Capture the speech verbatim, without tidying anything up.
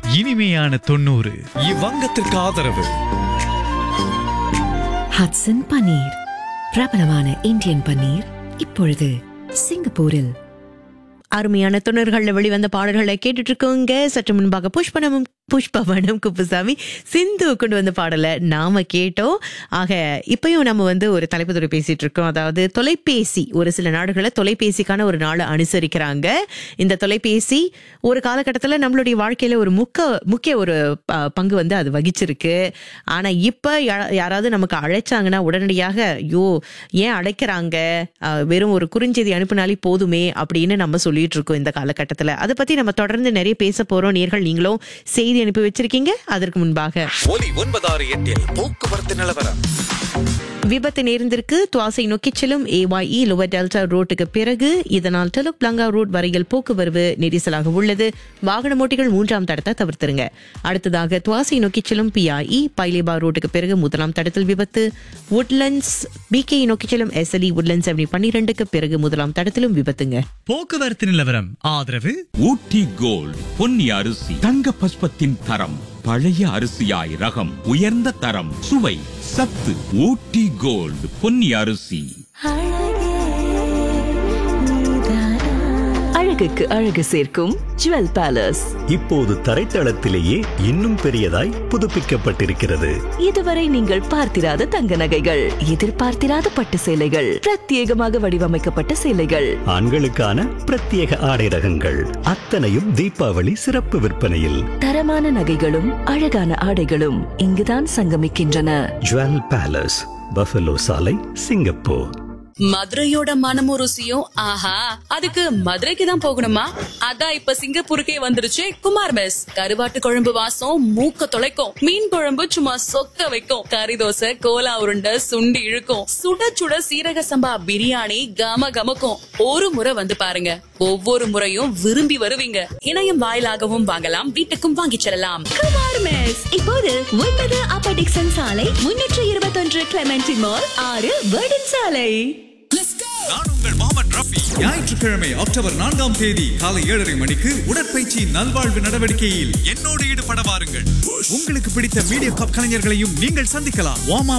இனிமையான தொண்ணூறு இவ்வங்கத்திற்கு ஆதரவு ஹட்சன் பன்னீர், பிரபலமான இந்தியன் பன்னீர், இப்பொழுது சிங்கப்பூரில். அருமையான தொண்ணூறுகளில் வெளிவந்த பாடல்களை கேட்டுட்டு இருக்கோங்க. சற்று முன்பாக புஷ்பனமும் புஷ்பவனம் குப்புசாமி சிந்து கொண்டு வந்த பாடலை நாம கேட்டோம். ஆக இப்பயும் நம்ம வந்து ஒரு தலைப்பு துறை பேசிட்டு இருக்கோம். அதாவது தொலைபேசி, ஒரு சில நாடுகளில் தொலைபேசிக்கான ஒரு நாளை அனுசரிக்கிறாங்க. இந்த தொலைபேசி ஒரு காலகட்டத்தில் நம்மளுடைய வாழ்க்கையில ஒரு முக்க முக்கிய ஒரு பங்கு வந்து அது வகிச்சிருக்கு. ஆனா இப்ப யாராவது நமக்கு அழைச்சாங்கன்னா உடனடியாக ஐயோ ஏன் அழைக்கிறாங்க, வெறும் ஒரு குறுஞ்செய்தி அனுப்பினாலே போதுமே அப்படின்னு நம்ம சொல்லிட்டு இருக்கோம் இந்த காலகட்டத்தில். அதை பத்தி நம்ம தொடர்ந்து நிறைய பேச போறோம். நேர்கள் நீங்களும் செய்தி அனுப்பி வச்சிருக்கீங்க. அதற்கு முன்பாக ஒலி ஒன்பதாறு எட்டில் போக்குவரத்து நிலவரம். விபத்து நேர்ந்திருக்கு. துவாசை நோக்கி செல்லும் ஏஒய்இ லோவர் டெல்டா ரோட்டுக்கு பிறகு. இதனால் டெலுக் பிளாங்கா ரோட் வரையில் போக்குவரவு நெரிசலாக உள்ளது. வாகன ஓட்டிகள் மூன்றாம் தடத்தை தவிர்த்திருங்க. அடுத்ததாக துவாசை நோக்கி செல்லும் பிஐஇ பைலேபா ரோட்டுக்கு பிறகு முதலாம் தடத்தில் விபத்து. உட்லண்ட்ஸ் பிகே நோக்கி செல்லும் எஸ்எல்இ உட்லண்ட்ஸ் செவனி பன்னிரண்டுக்கு பிறகு முதலாம் தடத்திலும் விபத்துங்க. போக்குவரத்து நிலவரம் ஆதரவு ஊட்டி கோல்ட் பொன்னி அரிசி, தங்க பஸ்பத்தின் தரம், பழைய அரிசியாய் ரகம், உயர்ந்த தரம், சுவை, சத்து. ஊட்டி கோல்ட் பொன்னி அரிசி. அழகுக்கு அழகு சேர்க்கும் ஜுவல் பேலஸ் இப்போது தரைத்தளத்திலேயே இன்னும் பெரியதாய் புதுப்பிக்கப்பட்டிருக்கிறது. இதுவரை நீங்கள் பார்த்திராத தங்க நகைகள், எதிர்பார்த்திராத பட்டு சேலைகள், பிரத்யேகமாக வடிவமைக்கப்பட்ட சேலைகள், ஆண்களுக்கான பிரத்யேக ஆடை ரகங்கள், அத்தனையும் தீபாவளி சிறப்பு விற்பனையில். தரமான நகைகளும் அழகான ஆடைகளும் இங்குதான் சங்கமிக்கின்றன. ஜுவல் பேலஸ், பஃபலோ சாலை, சிங்கப்பூர். மதுரையோட மனமும் ருசியும் ஆஹா, அதுக்கு மதுரைக்கு தான் போகணுமா? அதான் இப்ப சிங்கப்பூருக்கே வந்துருச்சு குமார் மெஸ். கருவாட்டு குழம்பு வாசம் மூக்க தொலைக்கும், மீன் குழம்பு சும்மா சொக்க வைக்கும், கறி தோசை, கோலா உருண்டை, சுண்டி இழுக்கும், சுட சுட சீரக சம்பா பிரியாணி கம கமக்கும். ஒரு முறை வந்து பாருங்க, ஒவ்வொரு முறையும் விரும்பி வருவீங்க. இணையம் வாயிலாகவும் வாங்கலாம், வீட்டுக்கும் வாங்கிச் செல்லலாம். குமார் மெஸ் இப்போது ஒன்பது அப்பர் டிக்சன் சாலை, முன்னூற்று இருபத்தொன்று கிளெமென்டி மால், ஆறு வேர்டன் சாலை. நான் உங்கள் மாமன் ரஃபி. ஞாயிற்றுக்கிழமை அக்டோபர் நான்காம் தேதி காலை ஏழரை மணிக்கு உடற்பயிற்சி நல்வாழ்வு நடவடிக்கையில் என்னோடு ஈடுபட வாருங்கள். உங்களுக்கு பிடித்த மீடியா கலைஞர்களையும் நீங்கள் சந்திக்கலாம். வார்ம்